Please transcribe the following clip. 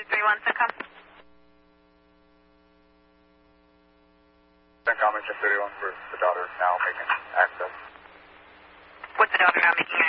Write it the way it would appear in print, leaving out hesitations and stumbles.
631 CENTCOM. CENTCOM and 631 for the daughter now making access. What's the daughter now making